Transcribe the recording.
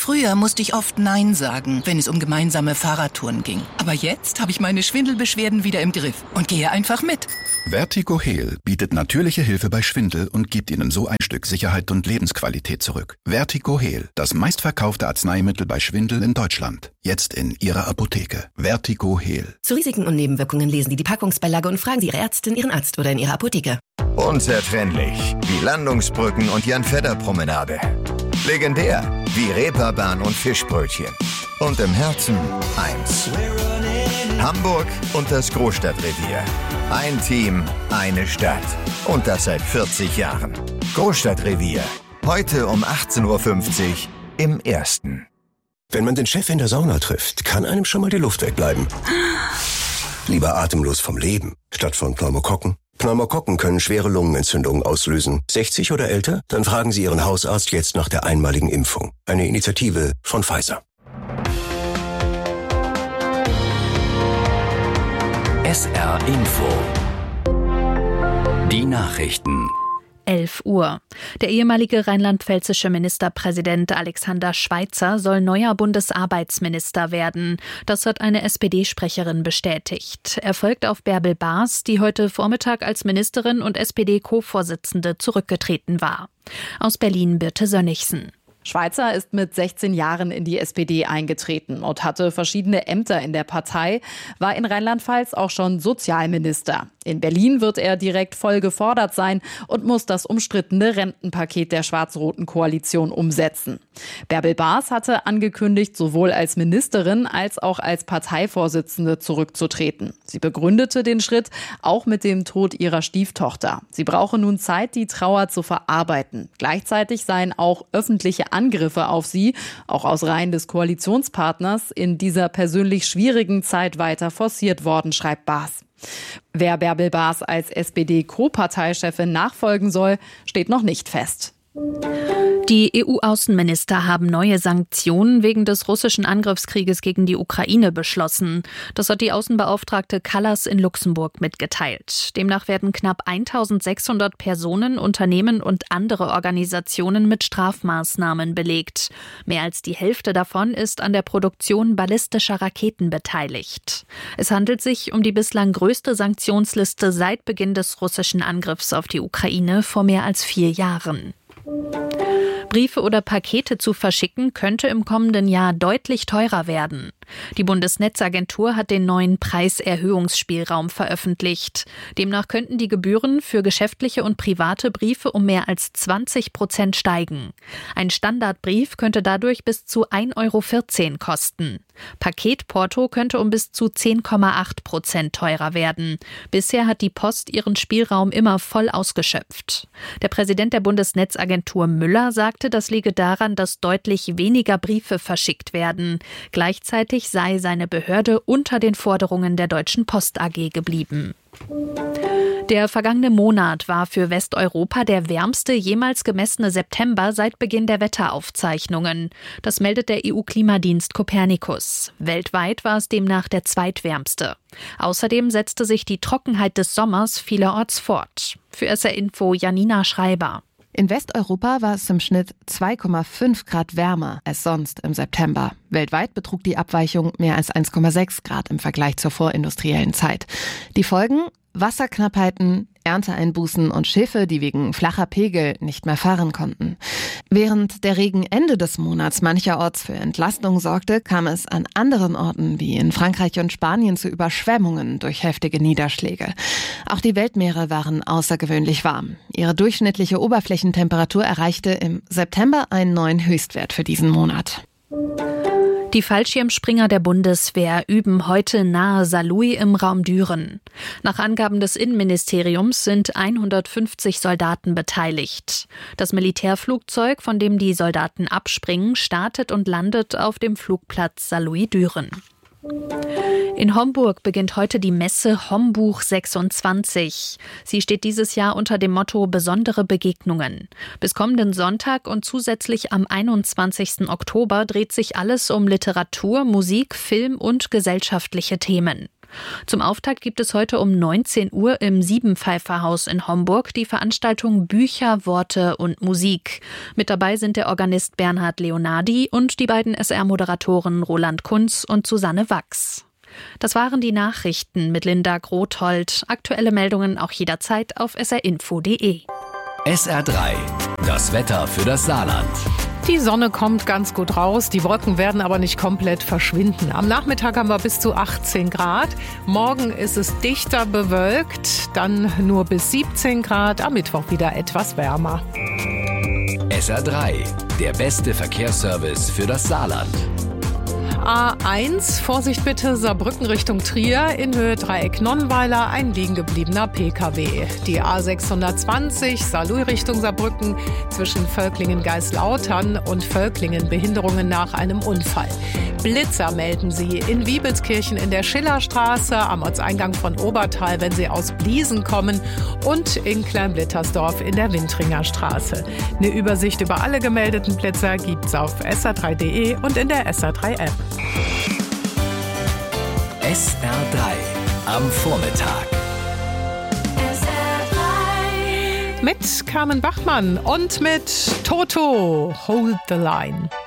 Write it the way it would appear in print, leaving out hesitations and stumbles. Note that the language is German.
Früher musste ich oft Nein sagen, wenn es um gemeinsame Fahrradtouren ging. Aber jetzt habe ich meine Schwindelbeschwerden wieder im Griff und gehe einfach mit. VertigoHeal bietet natürliche Hilfe bei Schwindel und gibt Ihnen so ein Stück Sicherheit und Lebensqualität zurück. VertigoHeal, das meistverkaufte Arzneimittel bei Schwindel in Deutschland. Jetzt in Ihrer Apotheke. VertigoHeal. Zu Risiken und Nebenwirkungen lesen Sie die Packungsbeilage und fragen Sie Ihre Ärztin, Ihren Arzt oder in Ihrer Apotheke. Unzertrennlich wie Landungsbrücken und Jan-Fedder-Promenade. Legendär wie Reeperbahn und Fischbrötchen. Und im Herzen eins. Hamburg und das Großstadtrevier. Ein Team, eine Stadt. Und das seit 40 Jahren. Großstadtrevier. Heute um 18.50 Uhr im Ersten. Wenn man den Chef in der Sauna trifft, kann einem schon mal die Luft wegbleiben. Lieber atemlos vom Leben, statt von Pneumokokken. Pneumokokken können schwere Lungenentzündungen auslösen. 60 oder älter? Dann fragen Sie Ihren Hausarzt jetzt nach der einmaligen Impfung. Eine Initiative von Pfizer. SR Info. Die Nachrichten. 11 Uhr. Der ehemalige rheinland-pfälzische Ministerpräsident Alexander Schweitzer soll neuer Bundesarbeitsminister werden. Das hat eine SPD-Sprecherin bestätigt. Er folgt auf Bärbel Baas, die heute Vormittag als Ministerin und SPD-Co-Vorsitzende zurückgetreten war. Aus Berlin Birte Sönnigsen. Schweitzer ist mit 16 Jahren in die SPD eingetreten und hatte verschiedene Ämter in der Partei, war in Rheinland-Pfalz auch schon Sozialminister. In Berlin wird er direkt voll gefordert sein und muss das umstrittene Rentenpaket der schwarz-roten Koalition umsetzen. Bärbel Baas hatte angekündigt, sowohl als Ministerin als auch als Parteivorsitzende zurückzutreten. Sie begründete den Schritt auch mit dem Tod ihrer Stieftochter. Sie brauche nun Zeit, die Trauer zu verarbeiten. Gleichzeitig seien auch öffentliche Angriffe auf sie, auch aus Reihen des Koalitionspartners, in dieser persönlich schwierigen Zeit weiter forciert worden, schreibt Baas. Wer Bärbel Baas als SPD-Co-Parteichefin nachfolgen soll, steht noch nicht fest. Die EU-Außenminister haben neue Sanktionen wegen des russischen Angriffskrieges gegen die Ukraine beschlossen. Das hat die Außenbeauftragte Kallas in Luxemburg mitgeteilt. Demnach werden knapp 1600 Personen, Unternehmen und andere Organisationen mit Strafmaßnahmen belegt. Mehr als die Hälfte davon ist an der Produktion ballistischer Raketen beteiligt. Es handelt sich um die bislang größte Sanktionsliste seit Beginn des russischen Angriffs auf die Ukraine vor mehr als 4 Jahren. Briefe oder Pakete zu verschicken, könnte im kommenden Jahr deutlich teurer werden. Die Bundesnetzagentur hat den neuen Preiserhöhungsspielraum veröffentlicht. Demnach könnten die Gebühren für geschäftliche und private Briefe um mehr als 20% steigen. Ein Standardbrief könnte dadurch bis zu 1,14 € kosten. Paketporto könnte um bis zu 10,8% teurer werden. Bisher hat die Post ihren Spielraum immer voll ausgeschöpft. Der Präsident der Bundesnetzagentur Müller sagte, das liege daran, dass deutlich weniger Briefe verschickt werden. Gleichzeitig sei seine Behörde unter den Forderungen der Deutschen Post AG geblieben. Der vergangene Monat war für Westeuropa der wärmste jemals gemessene September seit Beginn der Wetteraufzeichnungen. Das meldet der EU-Klimadienst Copernicus. Weltweit war es demnach der zweitwärmste. Außerdem setzte sich die Trockenheit des Sommers vielerorts fort. Für SR Info Janina Schreiber. In Westeuropa war es im Schnitt 2,5 Grad wärmer als sonst im September. Weltweit betrug die Abweichung mehr als 1,6 Grad im Vergleich zur vorindustriellen Zeit. Die Folgen? Wasserknappheiten, Ernteeinbußen und Schiffe, die wegen flacher Pegel nicht mehr fahren konnten. Während der Regen Ende des Monats mancherorts für Entlastung sorgte, kam es an anderen Orten wie in Frankreich und Spanien zu Überschwemmungen durch heftige Niederschläge. Auch die Weltmeere waren außergewöhnlich warm. Ihre durchschnittliche Oberflächentemperatur erreichte im September einen neuen Höchstwert für diesen Monat. Die Fallschirmspringer der Bundeswehr üben heute nahe Saarlouis im Raum Düren. Nach Angaben des Innenministeriums sind 150 Soldaten beteiligt. Das Militärflugzeug, von dem die Soldaten abspringen, startet und landet auf dem Flugplatz Saarlouis-Düren. In Homburg beginnt heute die Messe Hombuch 26. Sie steht dieses Jahr unter dem Motto Besondere Begegnungen. Bis kommenden Sonntag und zusätzlich am 21. Oktober dreht sich alles um Literatur, Musik, Film und gesellschaftliche Themen. Zum Auftakt gibt es heute um 19 Uhr im Siebenpfeiferhaus in Homburg die Veranstaltung Bücher, Worte und Musik. Mit dabei sind der Organist Bernhard Leonardi und die beiden SR-Moderatoren Roland Kunz und Susanne Wachs. Das waren die Nachrichten mit Linda Grothold. Aktuelle Meldungen auch jederzeit auf srinfo.de. SR3, das Wetter für das Saarland. Die Sonne kommt ganz gut raus, die Wolken werden aber nicht komplett verschwinden. Am Nachmittag haben wir bis zu 18 Grad. Morgen ist es dichter bewölkt, dann nur bis 17 Grad. Am Mittwoch wieder etwas wärmer. SR3, der beste Verkehrsservice für das Saarland. A1, Vorsicht bitte, Saarbrücken Richtung Trier, in Höhe Dreieck Nonnweiler, ein liegen gebliebener Pkw. Die A620, Saarlouis Richtung Saarbrücken, zwischen Völklingen-Geislautern und Völklingen Behinderungen nach einem Unfall. Blitzer melden sie in Wiebelskirchen in der Schillerstraße, am Ortseingang von Obertal, wenn sie aus Bliesen kommen, und in Kleinblittersdorf in der Windringer Straße. Eine Übersicht über alle gemeldeten Blitzer gibt's auf sr3.de und in der SR3-App. SR3 am Vormittag. Mit Carmen Bachmann und mit Toto, Hold the Line.